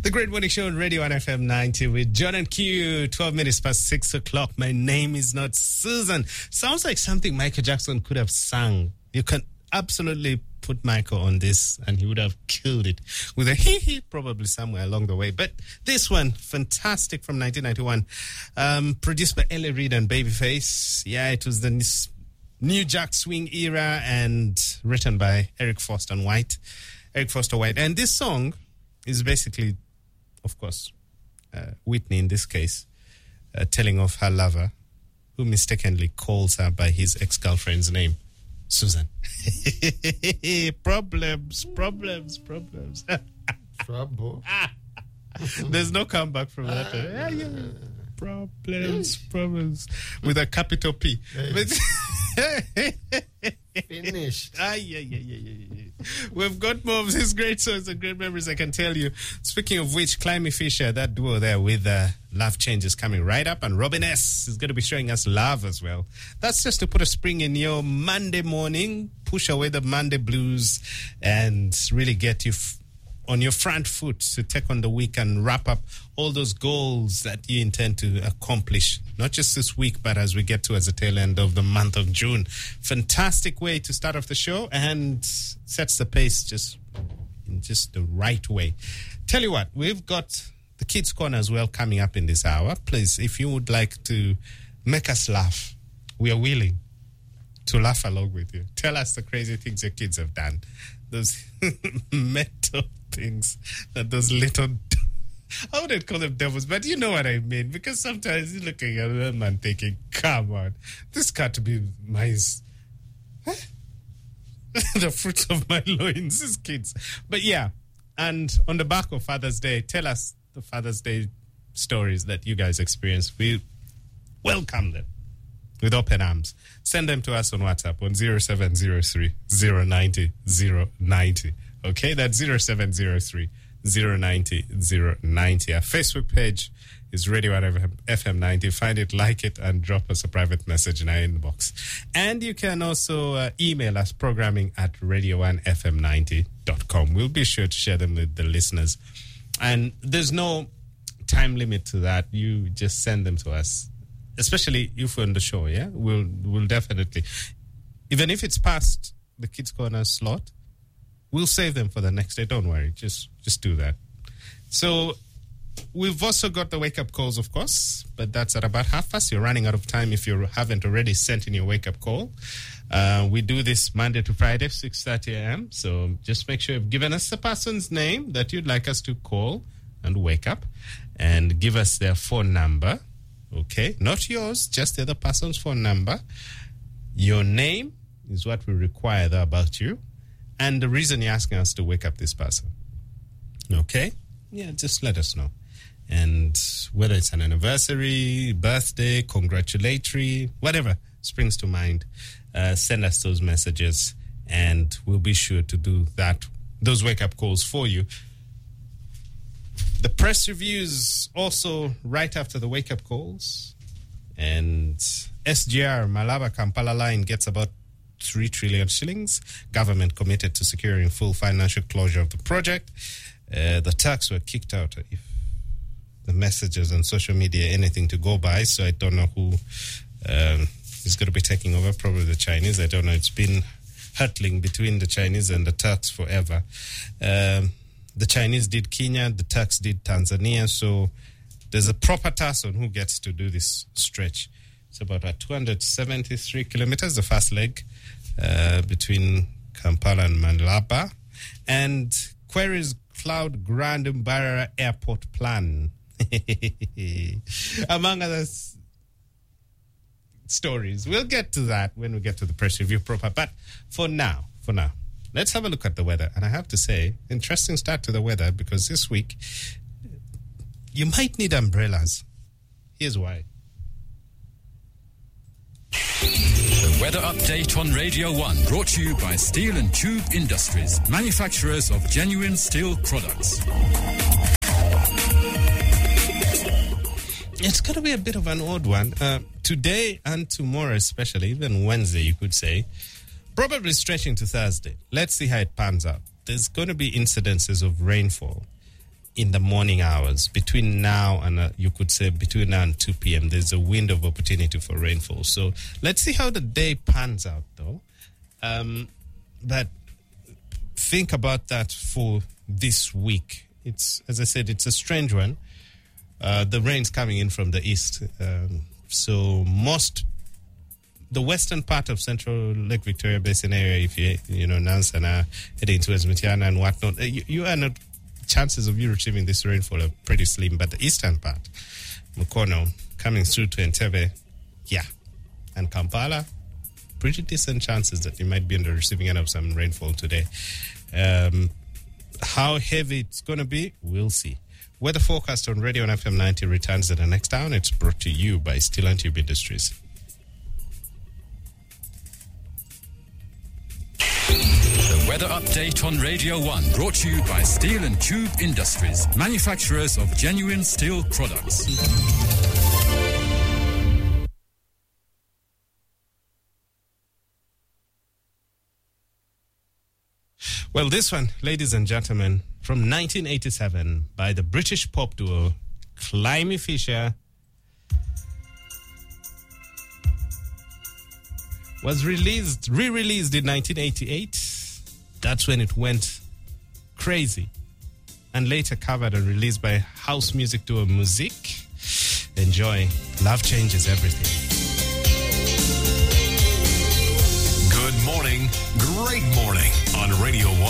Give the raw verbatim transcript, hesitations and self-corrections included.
The Great Morning Show on Radio one F M ninety with John and Q. twelve minutes past six o'clock. My name is not Susan. Sounds like something Michael Jackson could have sung. You can absolutely put Michael on this and he would have killed it with a hee hee probably somewhere along the way. But this one, fantastic, from nineteen ninety-one. Um, produced by Ellie Reed and Babyface. Yeah, it was the New Jack Swing era and written by Eric Foster White. Eric Foster White. And this song is basically, of course, uh, Whitney in this case, uh, telling of her lover, who mistakenly calls her by his ex-girlfriend's name, Susan. problems, problems, problems. Trouble. There's no comeback from that. Uh, yeah, yeah. Problems, problems, with a capital P. But Finished. Ah, yeah, yeah, yeah, yeah, yeah. We've got more of these great songs and great memories, I can tell you. Speaking of which, Climby Fisher, that duo there with uh, Love Changes coming right up, and Robin S. is going to be showing us Love as well. That's just to put a spring in your Monday morning, push away the Monday blues, and really get you F- on your front foot to take on the week and wrap up all those goals that you intend to accomplish, not just this week, but as we get towards the tail end of the month of June. Fantastic way to start off the show and sets the pace just in just the right way. Tell you what, we've got the Kids Corner as well coming up in this hour. Please, if you would like to make us laugh, we are willing to laugh along with you. Tell us the crazy things your kids have done. Those mental things that those little, I wouldn't call them devils, but you know what I mean, because sometimes you're looking at them and thinking, come on, this can't be my huh? the fruits of my loins, these kids. But yeah, and on the back of Father's Day, tell us the Father's Day stories that you guys experienced. We welcome them with open arms. Send them to us on WhatsApp on zero seven zero three, zero nine zero, zero nine zero. Okay, that's zero seven zero three, zero nine zero, zero nine zero. Our Facebook page is Radio one F M ninety. Find it, like it, and drop us a private message in our inbox. And you can also uh, email us, programming at radio one f m ninety dot com. We'll be sure to share them with the listeners. And there's no time limit to that. You just send them to us. Especially if we're on the show, yeah? We'll we'll definitely, even if it's past the Kids Corner slot, we'll save them for the next day. Don't worry. Just just do that. So we've also got the wake-up calls, of course, but that's at about half past. You're running out of time if you haven't already sent in your wake-up call. Uh, we do this Monday to Friday, six thirty a.m. So just make sure you've given us the person's name that you'd like us to call and wake up, and give us their phone number. Okay, not yours, just the other person's phone number. Your name is what we require there about you, and the reason you're asking us to wake up this person. Okay? Yeah, just let us know. And whether it's an anniversary, birthday, congratulatory, whatever springs to mind, uh, send us those messages, and we'll be sure to do that, those wake-up calls for you. The press reviews also right after the wake-up calls. And S G R, Malaba Kampala line, gets about three trillion shillings. Government committed to securing full financial closure of the project. Uh, the Turks were kicked out. If the messages on social media, anything to go by, so I don't know who um, is going to be taking over, probably the Chinese. I don't know. It's been hurtling between the Chinese and the Turks forever. Um, The Chinese did Kenya, the Turks did Tanzania, so there's a proper person who gets to do this stretch. It's about uh, two hundred seventy-three kilometers, the first leg, uh, between Kampala and Malaba. And queries Cloud Grand Mbarara Airport plan, among other s- stories. We'll get to that when we get to the press review proper, but for now, for now, let's have a look at the weather. And I have to say, interesting start to the weather, because this week, you might need umbrellas. Here's why. The weather update on Radio one, brought to you by Steel and Tube Industries, manufacturers of genuine steel products. It's going to be a bit of an odd one. Uh, today and tomorrow especially, even Wednesday, you could say, probably stretching to Thursday. Let's see how it pans out. There's going to be incidences of rainfall. in the morning hours. Between now and, uh, you could say, between now and two p.m., there's a window of opportunity for rainfall. So let's see how the day pans out, though. Um, but think about that for this week. It's, as I said, it's a strange one. Uh, the rain's coming in from the east. Um, so most, the western part of central Lake Victoria Basin area, if you, you know, Nansana, heading towards Mutiana and whatnot, you, you are not, chances of you receiving this rainfall are pretty slim. But the eastern part, Mukono, coming through to Entebbe, yeah, and Kampala, pretty decent chances that you might be on the receiving end of some rainfall today. Um, how heavy it's going to be, we'll see. Weather forecast on Radio F M ninety returns at the next hour. It's brought to you by Steel and Tube Industries. The weather update on Radio one, brought to you by Steel and Tube Industries, manufacturers of genuine steel products. Well, this one, ladies and gentlemen, from nineteen eighty-seven by the British pop duo Climie Fisher, was released, re-released in nineteen eighty-eight. That's when it went crazy. And later covered and released by house music duo Musique. Enjoy. Love changes everything. Good morning, great morning on Radio one.